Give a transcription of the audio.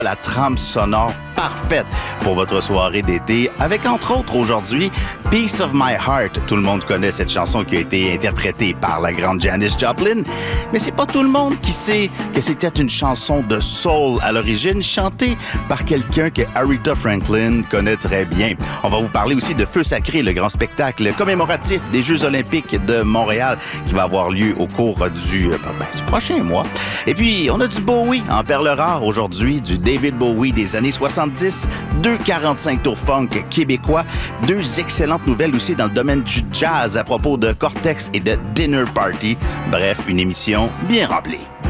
La trame sonore parfaite pour votre soirée d'été, avec entre autres aujourd'hui Piece of My Heart. Tout le monde connaît cette chanson qui a été interprétée par la grande Janis Joplin, mais c'est pas tout le monde qui sait que c'était une chanson de soul à l'origine, chantée par quelqu'un que Aretha Franklin connaît très bien. On va vous parler aussi de Feu sacré, le grand spectacle commémoratif des Jeux olympiques de Montréal qui va avoir lieu au cours du prochain mois. Et puis, on a du Bowie en perle rare aujourd'hui, du David Bowie des années 70, 2,45 tours funk québécois, 2 excellentes nouvelles aussi dans le domaine du jazz à propos de Cortex et de Dinner Party. Bref, une émission bien remplie.